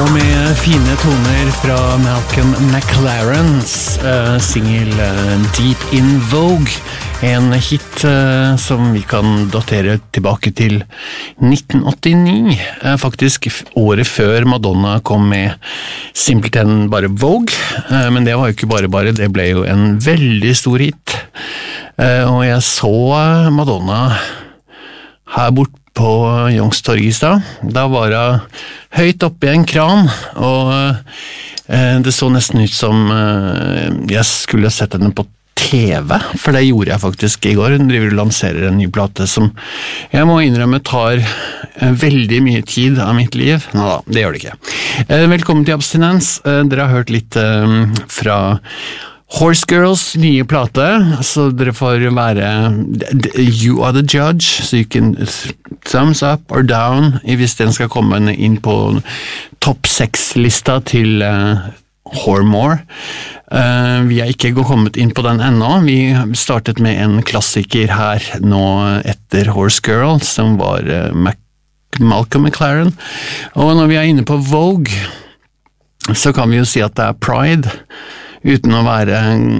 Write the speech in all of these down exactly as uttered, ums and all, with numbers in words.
Og med fine toner fra Malcolm McLarens uh, singel uh, Deep in Vogue, en hit uh, som vi kan datere tilbake til nitten åttini, uh, faktisk året før Madonna kom med simpelthen bare Vogue, uh, men det var jo ikke bare bare, det ble jo en veldig stor hit, uh, og jeg så Madonna her bort på Youngstorget i stad. Da var hun høyt oppe i en kran, og eh, det så nesten ut som eh, jeg skulle sett henne på T V, for det gjorde jeg faktisk i går. Hun driver og lanserer en ny plate som jeg må innrømme tar eh, veldig mye tid av mitt liv. Nå da, det gjør det ikke. Eh, velkommen til Abstinens. Eh, dere har hørt litt eh, fra Horse Girls nye plate, så dere får være you are the judge, så you can thumbs up or down hvis den skal komme inn på topp seks lista til uh, Hormore. Uh, vi har ikke kommet inn på den ennå. Vi startet med en klassiker her nå etter Horse Girl, som var uh, Mac Malcolm McLaren. Og når vi er inne på Vogue, så kan vi jo si at det er Pride, uten å være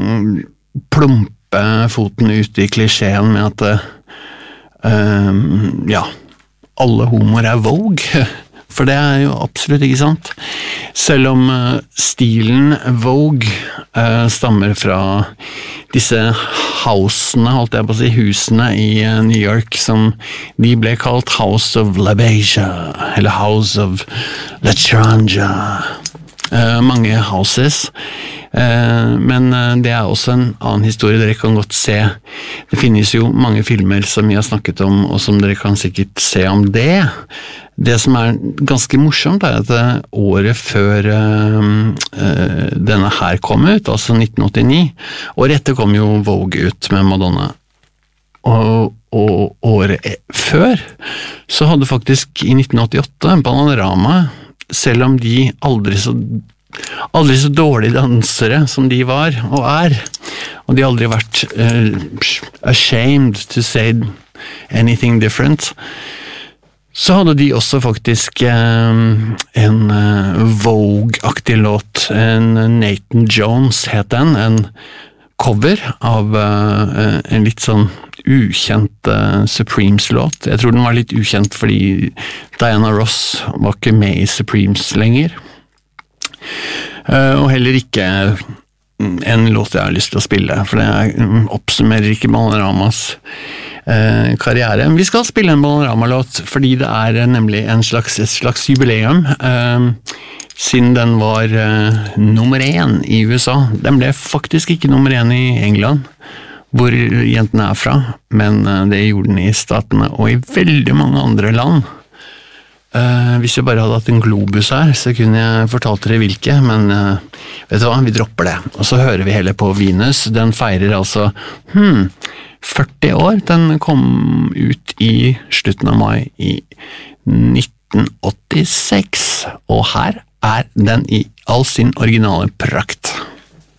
plumpe foten ute i klisjeen med at uh, ja, alle homoer er Vogue, for det er jo absolutt ikke sant. Selv om uh, stilen Vogue uh, stammer fra disse housene, holdt jeg på å si, husene i uh, New York, som de ble kalt House of LaBeija, eller House of LaChanja. Uh, mange houses, uh, men uh, det er også en annen historie. Dere kan godt se, det finnes jo mange filmer som vi har snakket om, og som dere kan sikkert se om det. Det som er ganske morsomt er at uh, året før uh, uh, denne her kom ut, altså nitten åttini, året etter kom jo Vogue ut med Madonna, og, og året før så hadde faktisk i nitten åttiåtte Panorama, selv om de aldri så, aldri så dårlige dansere som de var og er, og de har aldri vært uh, ashamed to say anything different, så hadde de også faktisk uh, en uh, Vogue-aktig låt, en Nathan Jones het den, en cover av uh, en litt sånn ukjent uh, Supremes-låt. Jeg tror den var litt ukjent fordi Diana Ross var ikke med i Supremes lenger. Uh, og heller ikke en låt jeg har lyst til å spille, for det um, oppsummerer ikke Balloramas uh, karriere. Vi skal spille en Ballorama-låt fordi det er nemlig en slags, et slags jubileum. Uh, siden den var uh, nummer én i U S A. Den ble faktisk ikke nummer én i England, hvor jentene er fra, men uh, det gjorde den i statene og i veldig mange andre land. Uh, hvis jeg bare hadde hatt en globus her, så kunne jeg fortalt dere hvilke, men uh, vet du hva, vi dropper det. Og så hører vi heller på Venus. Den feirer altså hmm, førti år. Den kom ut i slutten av mai i nitten åttiseks, og her er den i all sin originale prakt.